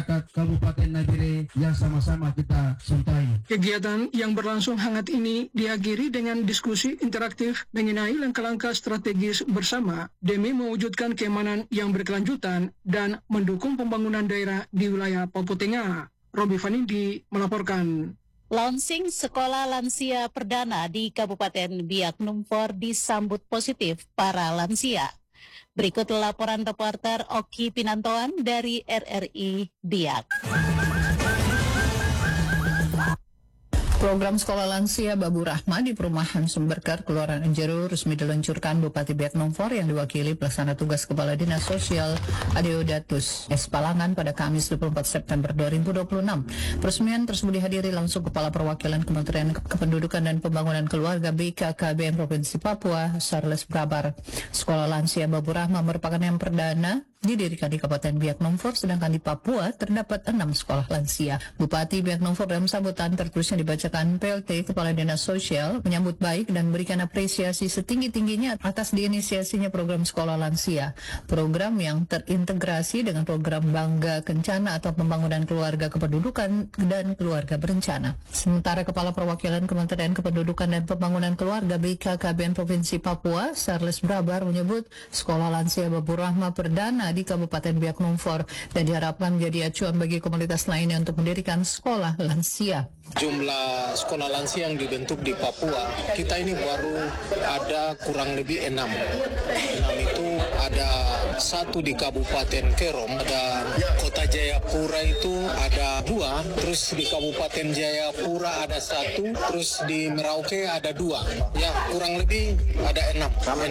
masyarakat Kabupaten Nabire yang sama-sama kita cintai. Kegiatan yang berlangsung hangat ini diakhiri dengan diskusi interaktif mengenai langkah-langkah strategis bersama demi mewujudkan keamanan yang berkelanjutan dan mendukung pembangunan daerah di wilayah Papua Tengah. Robi Vanindi melaporkan. Launching sekolah lansia perdana di Kabupaten Biak Numfor disambut positif para lansia. Berikut laporan reporter Oki Pinantoan dari RRI Biak. Program Sekolah Lansia Babu Rahma di Perumahan Sumberker, Kelurahan Enjeru resmi diluncurkan Bupati Biak Numfor yang diwakili Pelaksana Tugas Kepala Dinas Sosial Adeodatus S. Palangan pada Kamis 24 September 2026. Peresmian tersebut dihadiri langsung Kepala Perwakilan Kementerian Kependudukan dan Pembangunan Keluarga BKKBN Provinsi Papua, Charles Brabar. Sekolah Lansia Babu Rahma merupakan yang perdana didirikan di Kabupaten Biak Numfor, sedangkan di Papua terdapat 6 sekolah lansia. Bupati Biak Numfor dalam sambutan tertulisnya dibacakan PLT Kepala Dinas Sosial menyambut baik dan memberikan apresiasi setinggi-tingginya atas diinisiasinya program sekolah lansia. Program yang terintegrasi dengan program Bangga Kencana atau pembangunan keluarga kependudukan dan keluarga berencana. Sementara Kepala Perwakilan Kementerian Kependudukan dan Pembangunan Keluarga BKKBN Provinsi Papua, Charles Brabar menyebut sekolah lansia Babu Rahma perdana di Kabupaten Biak Numfor dan diharapkan menjadi acuan bagi komunitas lainnya untuk mendirikan sekolah lansia. Jumlah sekolah lansia yang dibentuk di Papua, kita ini baru ada kurang lebih 6. 6 itu ada 1 di Kabupaten Kerom, ada Kota Jayapura itu ada 2, terus di Kabupaten Jayapura ada 1, terus di Merauke ada 2. Ya, kurang lebih ada 6.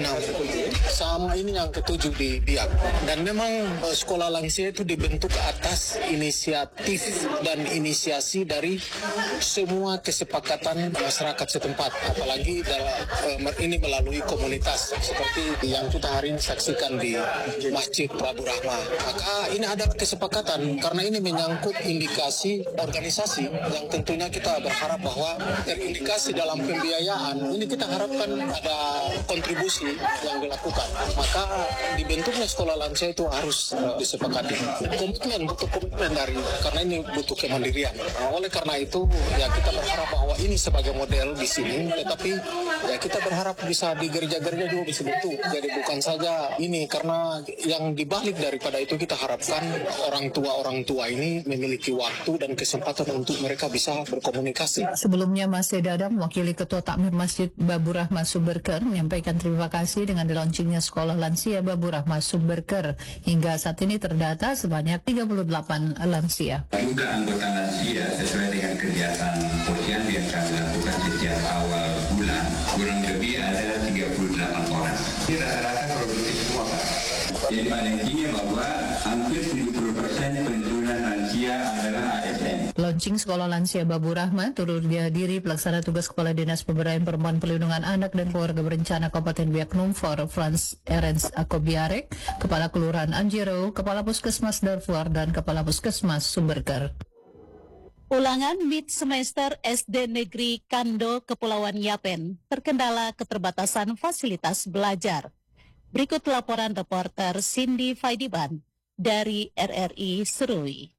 Sama ini yang ke-7 di Biak. Dan memang sekolah lansia itu dibentuk atas inisiatif dan inisiasi dari semua kesepakatan masyarakat setempat, apalagi ini melalui komunitas seperti yang kita hari ini saksikan di Masjid Babu Rahma. Maka ini ada kesepakatan karena ini menyangkut indikasi organisasi yang tentunya kita berharap bahwa terindikasi dalam pembiayaan ini kita harapkan ada kontribusi yang dilakukan. Maka dibentuknya sekolah lansia itu harus disepakati. Butuh komitmen dari karena ini butuh kemandirian. Oleh karena itu ya kita berharap bahwa ini sebagai model di sini, tetapi ya kita berharap bisa di gereja-gereja juga bisa bentuk. Jadi bukan saja ini, karena yang dibalik daripada itu kita harapkan orang tua ini memiliki waktu dan kesempatan untuk mereka bisa berkomunikasi. Sebelumnya Masjid Adam, wakili Ketua Takmir Masjid Babu Rahma Sumberker, menyampaikan terima kasih dengan dilaunchingnya sekolah lansia Babu Rahma Sumberker. Hingga saat ini terdata sebanyak 38 lansia. Jumlah anggota lansia sesuai dengan kegiatan posyandu yang kami lakukan sejak awal bulan, kurang lebih ada 38 orang. Ini rata-rata produktif semua, Pak. Jadi paling tinggi bahwa hampir 70% pensiunan lansia adalah ASN. Launching sekolah lansia Babu Rahma turut dihadiri Pelaksana Tugas Kepala Dinas Pemberdayaan Perempuan Perlindungan Anak dan Keluarga Berencana Kabupaten Biak Numfor, Franz Ernst Akobiarek, Kepala Kelurahan Anjero, Kepala Puskesmas Darfur, dan Kepala Puskesmas Sumberker. Ulangan mid semester SD Negeri Kando Kepulauan Yapen terkendala keterbatasan fasilitas belajar. Berikut laporan reporter Cindy Faidiban dari RRI Serui.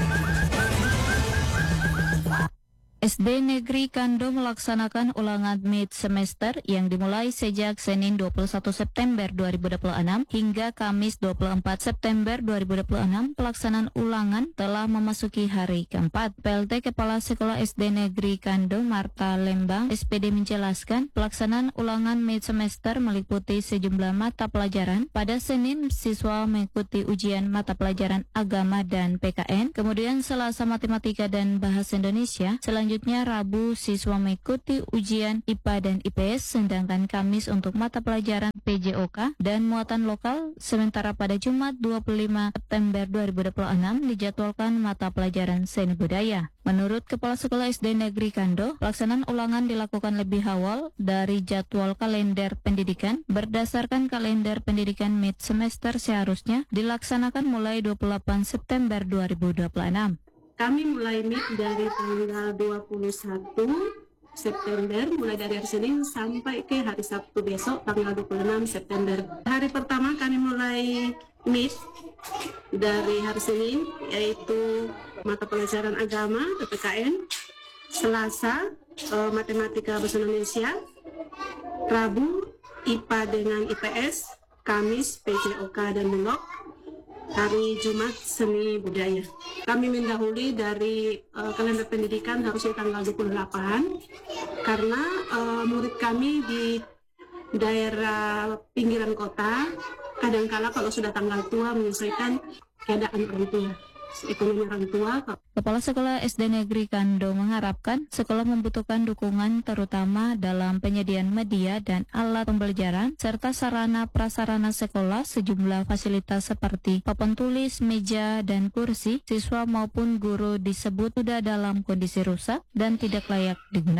SD Negeri Kando melaksanakan ulangan mid semester yang dimulai sejak Senin 21 September 2026 hingga Kamis 24 September 2026. Pelaksanaan ulangan telah memasuki hari keempat. PLT Kepala Sekolah SD Negeri Kando Marta Lembang SPD menjelaskan pelaksanaan ulangan mid semester meliputi sejumlah mata pelajaran. Pada Senin siswa mengikuti ujian mata pelajaran agama dan PKN, kemudian Selasa matematika dan bahasa Indonesia. Selanjutnya Rabu siswa mengikuti ujian IPA dan IPS, sedangkan Kamis untuk mata pelajaran PJOK dan muatan lokal. Sementara pada Jumat 25 September 2026 dijadwalkan mata pelajaran seni budaya. Menurut Kepala Sekolah SD Negeri Kando, pelaksanaan ulangan dilakukan lebih awal dari jadwal kalender pendidikan. Berdasarkan kalender pendidikan mid semester seharusnya dilaksanakan mulai 28 September 2026. Kami mulai meet dari tanggal 21 September, mulai dari hari Senin sampai ke hari Sabtu besok tanggal 26 September. Hari pertama kami mulai MIS dari hari Senin, yaitu mata pelajaran agama PPKN, Selasa matematika bahasa Indonesia, Rabu IPA dengan IPS, Kamis PJOK dan Bulog, hari Jumat seni budaya. Kami mendahului dari kalender pendidikan harusnya tanggal 28 karena murid kami di daerah pinggiran kota kadangkala kalau sudah tanggal tua menyesuaikan keadaan orang tua, ekonomi orang tua. Kepala Sekolah SD Negeri Kando mengharapkan sekolah membutuhkan dukungan terutama dalam penyediaan media dan alat pembelajaran serta sarana prasarana sekolah, sejumlah fasilitas seperti papan tulis, meja, dan kursi siswa maupun guru disebut sudah dalam kondisi rusak dan tidak layak digunakan.